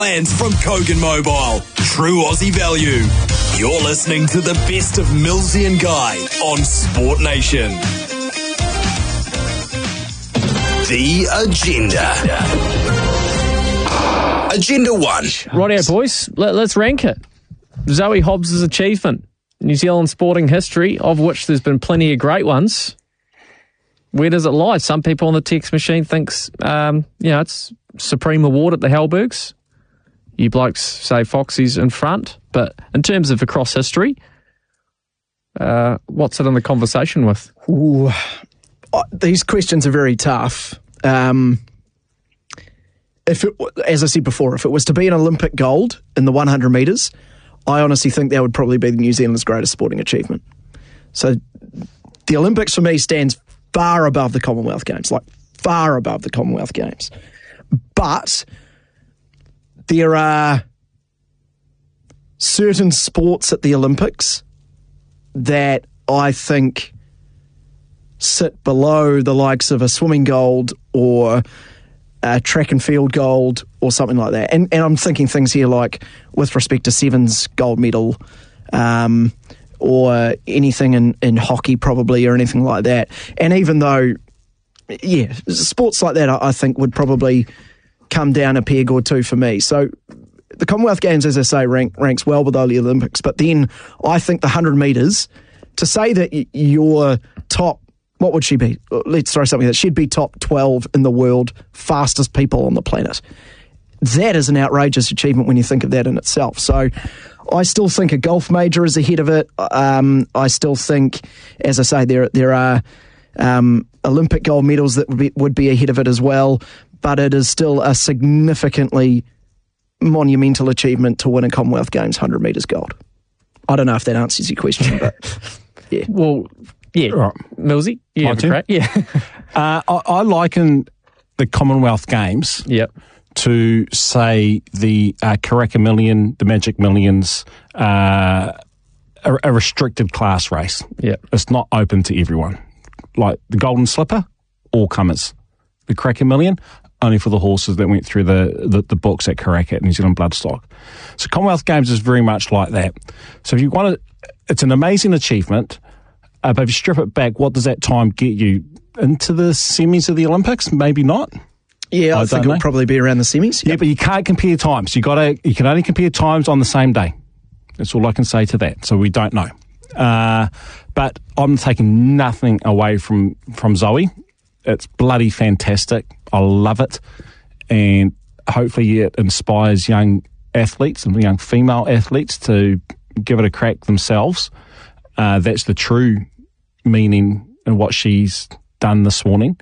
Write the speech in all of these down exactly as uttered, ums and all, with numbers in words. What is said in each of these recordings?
Plans from Kogan Mobile. True Aussie value. You're listening to the best of Millsy and Guy on Sport Nation. The Agenda. Agenda one. Rightio, boys. Let, let's rank it. Zoe Hobbs' achievement. New Zealand sporting history, of which there's been plenty of great ones. Where does it lie? Some people on the text machine thinks, um, you know, it's Supreme Award at the Hellbergs. You blokes say Foxy's in front. But in terms of across history, uh, what's it in the conversation with? Ooh, oh, these questions are very tough. Um, if it, as I said before, if it was to be an Olympic gold in the one hundred metres, I honestly think that would probably be New Zealand's greatest sporting achievement. So the Olympics for me stands far above the Commonwealth Games, like far above the Commonwealth Games. But there are certain sports at the Olympics that I think sit below the likes of a swimming gold or a track and field gold or something like that. And and I'm thinking things here like with respect to Sevens gold medal um, or anything in, in hockey probably or anything like that. And even though, yeah, sports like that I, I think would probably come down a peg or two for me. So the Commonwealth Games, as I say, rank, ranks well below the Olympics. But then I think the one hundred metres, to say that you're top, what would she be? Let's throw something that she'd be top twelve in the world, fastest people on the planet. That is an outrageous achievement when you think of that in itself. So I still think a golf major is ahead of it. Um, I still think, as I say, there there are um, Olympic gold medals that would be, would be ahead of it as well. But it is still a significantly monumental achievement to win a Commonwealth Games one hundred metres gold. I don't know if that answers your question, but yeah. Well, yeah. Right. Millsy, you have a crack. Yeah. uh, I, I liken the Commonwealth Games yep. to, say, the uh, Karaka Million, the Magic Millions, uh, a, a restricted class race. Yep. It's not open to everyone. Like the Golden Slipper, all comers. The Karaka Million, only for the horses that went through the, the, the books at Karaka at New Zealand Bloodstock. So Commonwealth Games is very much like that. So if you want to, it's an amazing achievement, uh, but if you strip it back, what does that time get you? Into the semis of the Olympics? Maybe not. Yeah, I, I think know. it'll probably be around the semis. Yep. Yeah, but you can't compare times. You got to. You can only compare times on the same day. That's all I can say to that. So we don't know. Uh, but I'm taking nothing away from, from Zoe. It's bloody fantastic. I love it. And hopefully it inspires young athletes and young female athletes to give it a crack themselves. Uh, that's the true meaning of what she's done this morning.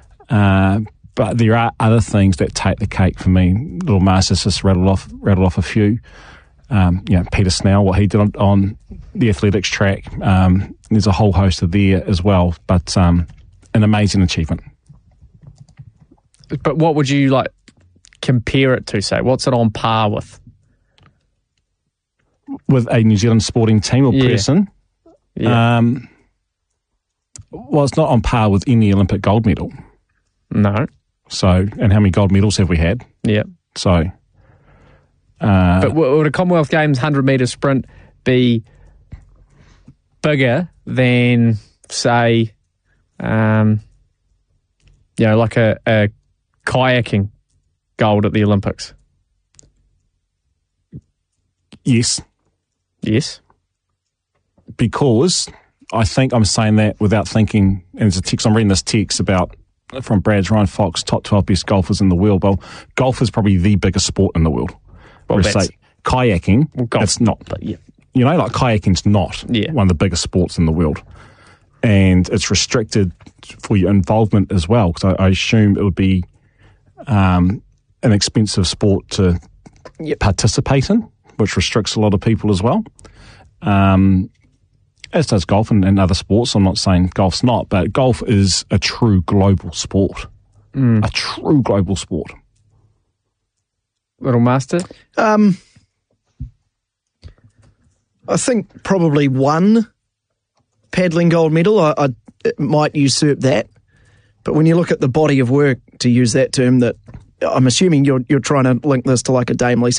Uh, but there are other things that take the cake for me. Little Masters just rattled off, rattled off a few. Um, you know, Peter Snell, what he did on, on the athletics track. Um, there's a whole host of there as well. But um, an amazing achievement. But what would you like compare it to, say? What's it on par with? With a New Zealand sporting team or yeah. person? Yeah. Um, well, it's not on par with any Olympic gold medal. No. So, and how many gold medals have we had? Yeah. So. Uh, but would a Commonwealth Games one hundred metre sprint be bigger than, say, um, you know, like a, a kayaking gold at the Olympics? Yes. Yes. Because I think I'm saying that without thinking, and there's a text, I'm reading this text about from Brad's Ryan Fox, top twelve best golfers in the world. Well, golf is probably the biggest sport in the world. Well, say kayaking, well, golf, it's not. But yeah. You know, like kayaking's not yeah. one of the biggest sports in the world. And it's restricted for your involvement as well, because I, I assume it would be um, an expensive sport to yep. participate in, which restricts a lot of people as well. Um, as does golf and, and other sports. I'm not saying golf's not, but golf is a true global sport. Mm. A true global sport. Little Master? Um, I think probably one paddling gold medal. I, I it might usurp that. But when you look at the body of work, to use that term, that I'm assuming you're you're trying to link this to like a Dame Lisa